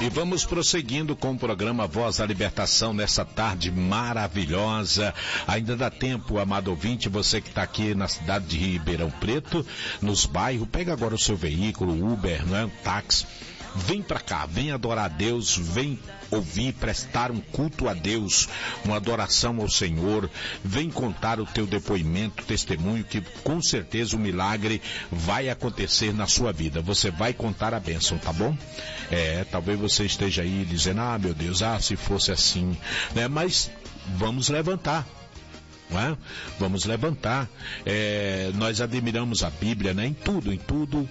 E vamos prosseguindo com o programa Voz da Libertação nessa tarde maravilhosa. Ainda dá tempo, amado ouvinte, você que está aqui na cidade de Ribeirão Preto, nos bairros, pega agora o seu veículo, Uber, não é? Táxi. Vem pra cá, vem adorar a Deus, vem ouvir, prestar um culto a Deus, uma adoração ao Senhor, vem contar o teu depoimento, testemunho, que com certeza o milagre vai acontecer na sua vida. Você vai contar a bênção, tá bom? Talvez você esteja aí dizendo, meu Deus, se fosse assim, né? Mas vamos levantar. Não é? Vamos levantar. Nós admiramos a Bíblia, né? Em tudo.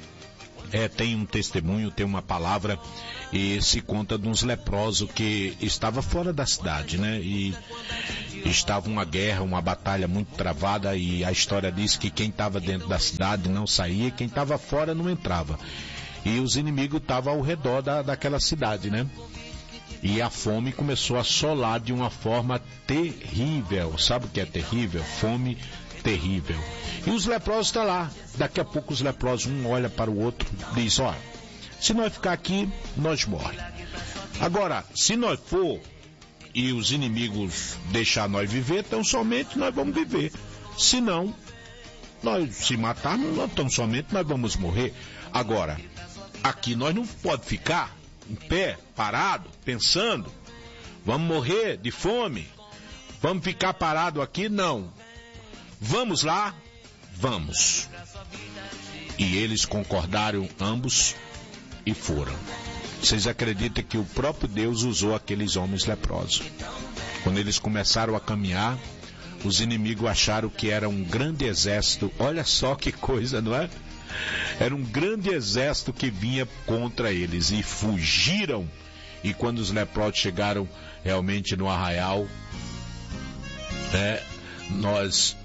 Tem um testemunho, tem uma palavra, e se conta de uns leprosos que estava fora da cidade, né? E estava uma guerra, uma batalha muito travada, e a história diz que quem estava dentro da cidade não saía, quem estava fora não entrava. E os inimigos estavam ao redor daquela cidade, né? E a fome começou a assolar de uma forma terrível. Sabe o que é terrível? Fome terrível. E os leprosos estão lá. Daqui a pouco os leprosos, um olha para o outro e diz, se nós ficar aqui, nós morremos. Agora, se nós for e os inimigos deixar nós viver, então somente nós vamos viver. Se não, nós se matarmos, então somente nós vamos morrer. Agora, aqui nós não podemos ficar em pé, parado, pensando, vamos morrer de fome, vamos ficar parado aqui, não. Vamos lá, vamos. E eles concordaram ambos e foram. Vocês acreditam que o próprio Deus usou aqueles homens leprosos? Quando eles começaram a caminhar, os inimigos acharam que era um grande exército. Olha só que coisa, não é? Era um grande exército que vinha contra eles e fugiram. E quando os leprosos chegaram realmente no arraial, nós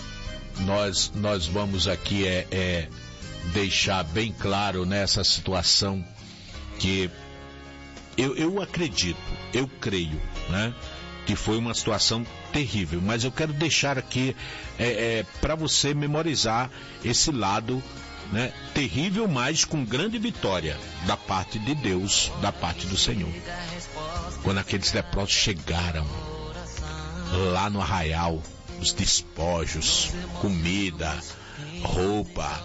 vamos aqui deixar bem claro nessa situação que eu acredito, eu creio, né, que foi uma situação terrível, mas eu quero deixar aqui para você memorizar esse lado, né, terrível, mas com grande vitória da parte de Deus, da parte do Senhor. Quando aqueles leprosos chegaram lá no arraial, os despojos, comida, roupa,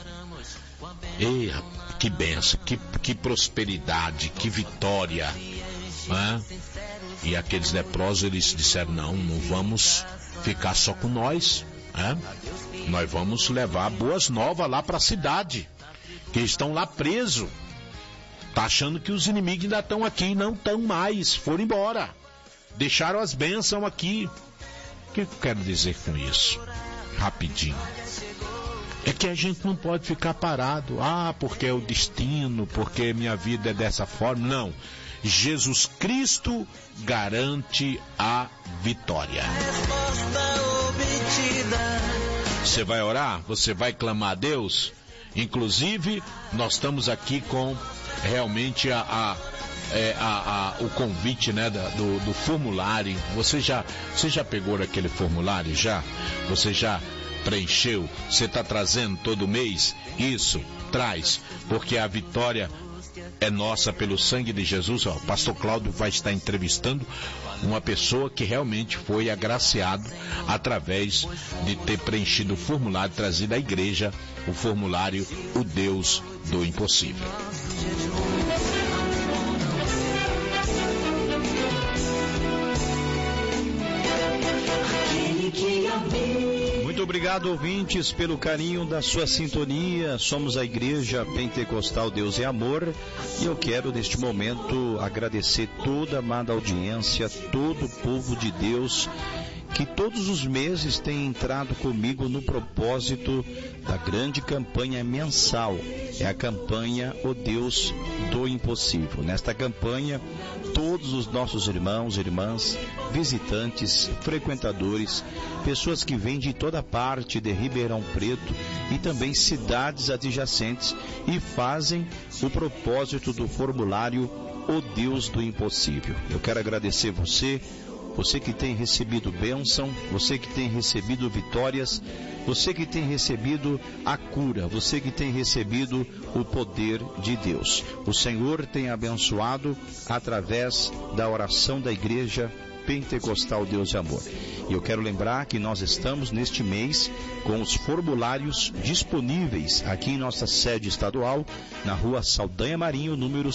que bênção, que prosperidade, que vitória, né? E aqueles leprosos, eles disseram, não vamos ficar só com nós, né? Nós vamos levar boas novas lá para a cidade, que estão lá presos, tá achando que os inimigos ainda estão aqui, não estão mais, foram embora, deixaram as bênçãos aqui. O que eu quero dizer com isso? Rapidinho. É que a gente não pode ficar parado. Porque é o destino, porque minha vida é dessa forma. Não. Jesus Cristo garante a vitória. Você vai orar? Você vai clamar a Deus? Inclusive, nós estamos aqui com realmente o convite, né, do formulário. Você já pegou aquele formulário já? Você já preencheu? Você está trazendo todo mês? Isso, traz, porque a vitória é nossa pelo sangue de Jesus. O pastor Cláudio vai estar entrevistando uma pessoa que realmente foi agraciado através de ter preenchido o formulário, trazido à igreja o formulário O Deus do Impossível. Muito obrigado, ouvintes, pelo carinho da sua sintonia. Somos a Igreja Pentecostal Deus é Amor, e eu quero neste momento agradecer toda a amada audiência, todo o povo de Deus que todos os meses tem entrado comigo no propósito da grande campanha mensal. É a campanha O Deus do Impossível. Nesta campanha, todos os nossos irmãos, irmãs, visitantes, frequentadores, pessoas que vêm de toda parte de Ribeirão Preto e também cidades adjacentes e fazem o propósito do formulário O Deus do Impossível. Eu quero agradecer você você que tem recebido bênção, você que tem recebido vitórias, você que tem recebido a cura, você que tem recebido o poder de Deus. O Senhor tem abençoado através da oração da Igreja Pentecostal Deus de Amor. E eu quero lembrar que nós estamos neste mês com os formulários disponíveis aqui em nossa sede estadual, na rua Saldanha Marinho, número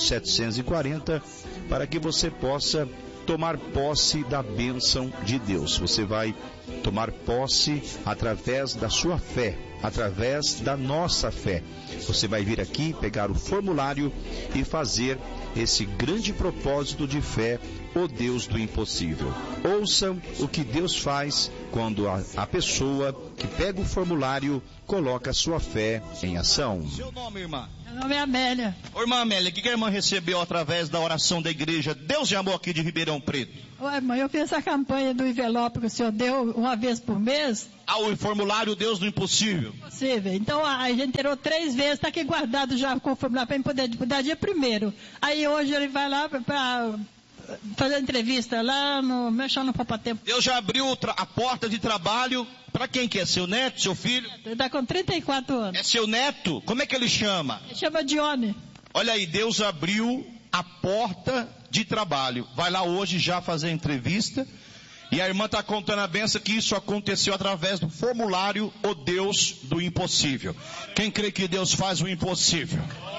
740, para que você possa tomar posse da bênção de Deus. Você vai tomar posse através da sua fé, através da nossa fé. Você vai vir aqui, pegar o formulário e fazer esse grande propósito de fé, o Deus do impossível. Ouçam o que Deus faz quando a pessoa que pega o formulário coloca a sua fé em ação. Seu nome, irmã? Meu nome é Amélia. Ô, irmã Amélia, o que a irmã recebeu através da oração da igreja Deus de Amor aqui de Ribeirão Preto? Ô, irmã, eu fiz essa campanha do envelope que o senhor deu uma vez por mês. O formulário Deus do Impossível. Possível. Então a gente tirou 3 vezes, está aqui guardado já com o formulário para ele poder dar dia 1º. Aí hoje ele vai lá para fazer entrevista lá no Mexão no Papatempo. Deus já abriu a porta de trabalho para quem que é? Seu neto, seu filho? Ele está com 34 anos. É seu neto? Como é que ele chama? Ele chama Dione. Olha aí, Deus abriu a porta de trabalho. Vai lá hoje já fazer a entrevista. E a irmã está contando a benção que isso aconteceu através do formulário O Deus do Impossível. Quem crê que Deus faz o impossível?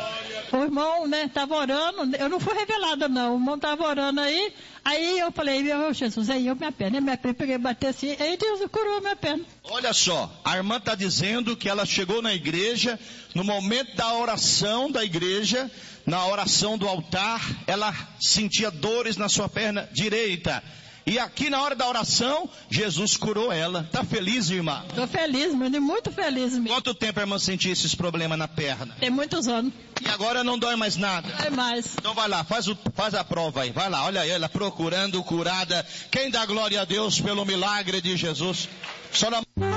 O irmão, né, estava orando, eu não fui revelada não, o irmão estava orando aí eu falei, meu Jesus, aí eu minha perna peguei, bati assim, aí Deus curou minha perna. Olha só, a irmã está dizendo que ela chegou na igreja, no momento da oração da igreja, na oração do altar, ela sentia dores na sua perna direita. E aqui na hora da oração, Jesus curou ela. Está feliz, irmã? Estou feliz, muito feliz mesmo. Quanto tempo a irmã sentia esses problemas na perna? Tem muitos anos. E agora não dói mais nada? Não dói mais. Então vai lá, faz a prova aí. Vai lá, olha aí, ela procurando curada. Quem dá glória a Deus pelo milagre de Jesus? Só na...